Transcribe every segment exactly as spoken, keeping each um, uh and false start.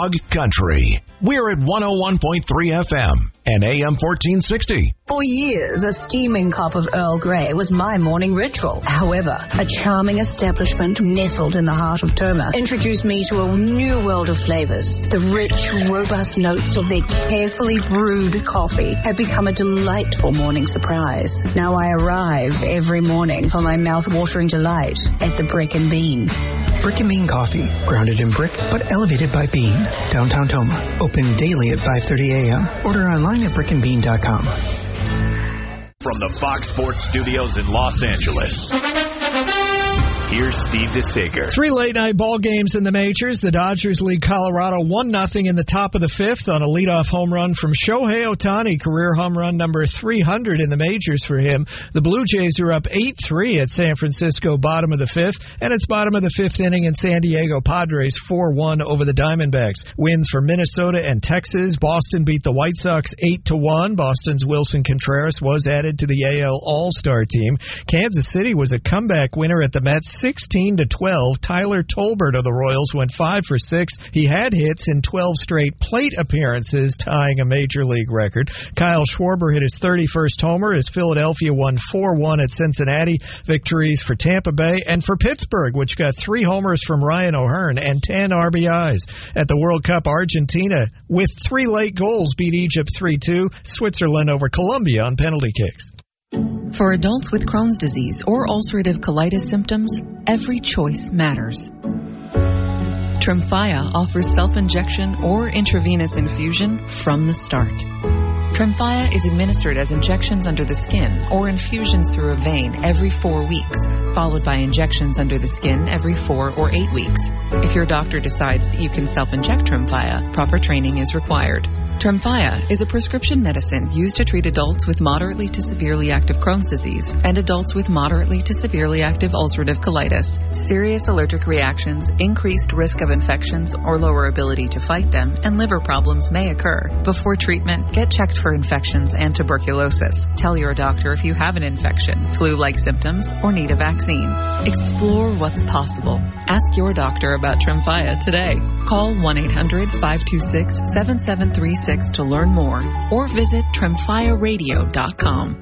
Dog Country. We're at one oh one point three F M and A M fourteen sixty. For years, a steaming cup of Earl Grey was my morning ritual. However, a charming establishment nestled in the heart of Toma introduced me to a new world of flavors. The rich, robust notes of their carefully brewed coffee have become a delightful morning surprise. Now I arrive every morning for my mouth-watering delight at the Brick and Bean. Brick and Bean Coffee, grounded in brick but elevated by bean. Downtown Toma, open daily at five thirty a.m. Order online at brick and bean dot com. From the Fox Sports Studios in Los Angeles, here's Steve DeSager. Three late-night ball games in the majors. The Dodgers lead Colorado one nothing in the top of the fifth on a leadoff home run from Shohei Ohtani, career home run number three hundred in the majors for him. The Blue Jays are up eight three at San Francisco, bottom of the fifth, and it's bottom of the fifth inning in San Diego. Padres four one over the Diamondbacks. Wins for Minnesota and Texas. Boston beat the White Sox eight to one. Boston's Wilson Contreras was added to the A L All-Star team. Kansas City was a comeback winner at the Mets, sixteen to twelve. Tyler Tolbert of the Royals went five for six. He had hits in twelve straight plate appearances, tying a major league record. Kyle Schwarber hit his thirty-first homer as Philadelphia won four one at Cincinnati. Victories for Tampa Bay and for Pittsburgh, which got three homers from Ryan O'Hearn and ten R B Is. At the World Cup, Argentina, with three late goals, beat Egypt three two. Switzerland over Colombia on penalty kicks. For adults with Crohn's disease or ulcerative colitis symptoms, every choice matters. Tremfya offers self-injection or intravenous infusion from the start. Tremfya is administered as injections under the skin or infusions through a vein every four weeks, followed by injections under the skin every four or eight weeks. If your doctor decides that you can self-inject Tremfya, proper training is required. Tremfya is a prescription medicine used to treat adults with moderately to severely active Crohn's disease and adults with moderately to severely active ulcerative colitis. Serious allergic reactions, increased risk of infections or lower ability to fight them, and liver problems may occur. Before treatment, get checked for infections and tuberculosis. Tell your doctor if you have an infection, flu-like symptoms, or need a vaccine. Explore what's possible. Ask your doctor about Tremfya today. Call one eight hundred five two six seven seven three six to learn more or visit tremfya radio dot com.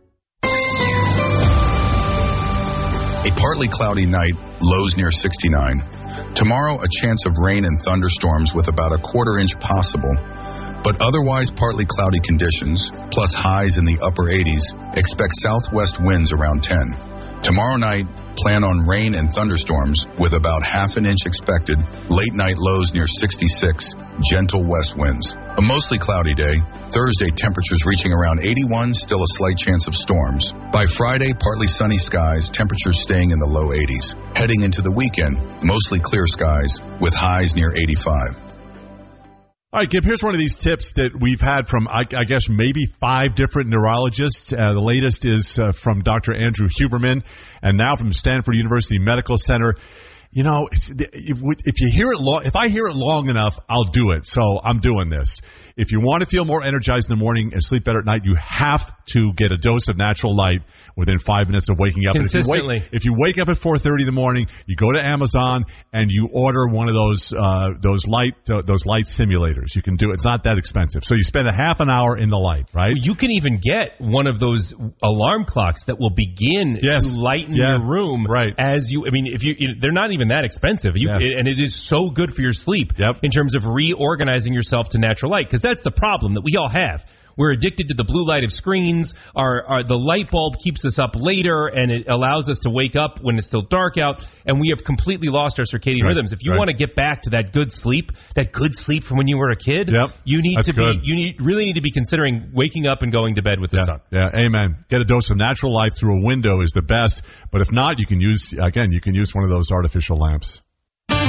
A partly cloudy night, lows near sixty-nine. Tomorrow, a chance of rain and thunderstorms with about a quarter inch possible. But otherwise partly cloudy conditions, plus highs in the upper eighties. Expect southwest winds around ten. Tomorrow night, plan on rain and thunderstorms with about half an inch expected. Late night lows near sixty-six. Gentle west winds. A mostly cloudy day. Thursday, temperatures reaching around eighty-one, still a slight chance of storms. By Friday, partly sunny skies, temperatures staying in the low eighties. Heading into the weekend, mostly clear skies with highs near eighty-five. All right, Gib, here's one of these tips that we've had from, I, I guess, maybe five different neurologists. Uh, the latest is uh, from Doctor Andrew Huberman, and now from Stanford University Medical Center. You know, it's, if, if you hear it long, if I hear it long enough, I'll do it. So I'm doing this. If you want to feel more energized in the morning and sleep better at night, you have to get a dose of natural light within five minutes of waking up. Consistently. And if you wake, if you wake up at four thirty in the morning, you go to Amazon and you order one of those uh, those light uh, those light simulators. You can do it. It's not that expensive. So you spend a half an hour in the light, right? You can even get one of those alarm clocks that will begin yes. to lighten yeah. your room right. as you. I mean, if you, they're not even that expensive, you, yeah. and it is so good for your sleep yep. in terms of reorganizing yourself to natural light. Because that's the problem that we all have. We're addicted to the blue light of screens. Our, our the light bulb keeps us up later, and it allows us to wake up when it's still dark out, and we have completely lost our circadian right. rhythms. If you right. want to get back to that good sleep, that good sleep from when you were a kid, yep. you need That's to good. be you need really need to be considering waking up and going to bed with the yeah. sun. Yeah, amen. Get a dose of natural light through a window is the best, but if not, you can use again, you can use one of those artificial lamps.